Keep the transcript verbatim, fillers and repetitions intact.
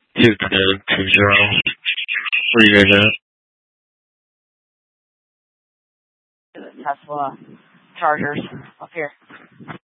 Two to two zero. Where you guys at? Tesla Chargers up here.